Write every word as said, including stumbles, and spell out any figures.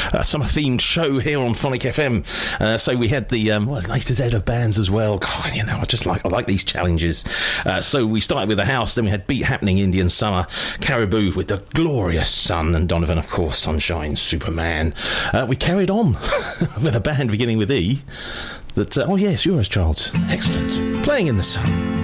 uh, summer-themed show here on Phonic F M. Uh, so we had the um, well, A to Z of bands as well. God, you know, I just like I like these challenges. Uh, so we started with the House, then we had Beat Happening, Indian Summer, Caribou with the Glorious Sun, and Donovan, of course, Sunshine, Superman. Uh, we carried on with a band beginning with E. That uh, oh yes, Euros Childs, excellent, Playing in the Sun.